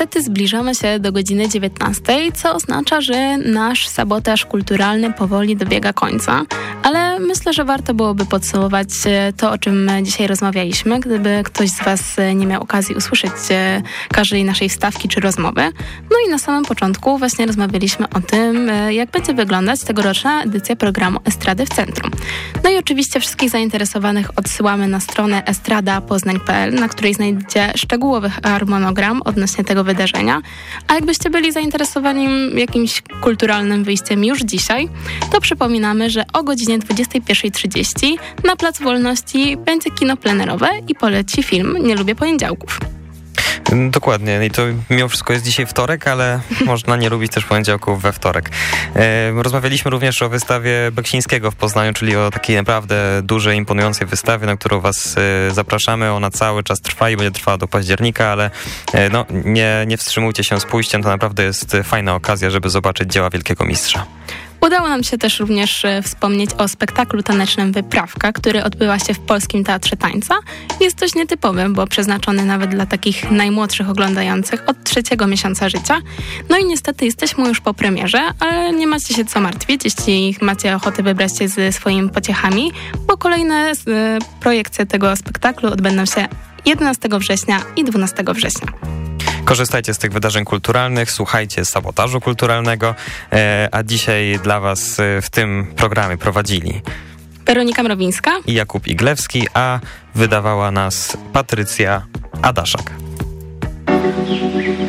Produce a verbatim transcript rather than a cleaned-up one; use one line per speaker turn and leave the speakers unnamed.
niestety zbliżamy się do godziny dziewiętnastej, co oznacza, że nasz sabotaż kulturalny powoli dobiega końca, ale myślę, że warto byłoby podsumować to, o czym dzisiaj rozmawialiśmy, gdyby ktoś z Was nie miał okazji usłyszeć każdej naszej wstawki czy rozmowy. No i na samym początku właśnie rozmawialiśmy o tym, jak będzie wyglądać tegoroczna edycja programu Estrady w Centrum. No i oczywiście wszystkich zainteresowanych odsyłamy na stronę estrada poznań kropka p l, na której znajdziecie szczegółowy harmonogram odnośnie tego wydarzenia. A jakbyście byli zainteresowani jakimś kulturalnym wyjściem już dzisiaj, to przypominamy, że o godzinie dwudziestej pierwszej trzydzieści na Placu Wolności będzie kino plenerowe i poleci film Nie lubię poniedziałków.
Dokładnie. I to mimo wszystko jest dzisiaj wtorek, ale można nie lubić też poniedziałków we wtorek. E, rozmawialiśmy również o wystawie Beksińskiego w Poznaniu, czyli o takiej naprawdę dużej, imponującej wystawie, na którą Was e, zapraszamy. Ona cały czas trwa i będzie trwała do października, ale e, no, nie, nie wstrzymujcie się z pójściem. To naprawdę jest fajna okazja, żeby zobaczyć dzieła wielkiego mistrza.
Udało nam się też również wspomnieć o spektaklu tanecznym Wyprawka, który odbywa się w Polskim Teatrze Tańca. Jest dość nietypowy, bo przeznaczony nawet dla takich najmłodszych oglądających od trzeciego miesiąca życia. No i niestety jesteśmy już po premierze, ale nie macie się co martwić, jeśli macie ochotę wybrać się ze swoimi pociechami, bo kolejne y, projekcje tego spektaklu odbędą się jedenastego września i dwunastego września.
Korzystajcie z tych wydarzeń kulturalnych, słuchajcie sabotażu kulturalnego, a dzisiaj dla Was w tym programie prowadzili
Weronika Mrowińska
i Jakub Iglewski, a wydawała nas Patrycja Adaszak.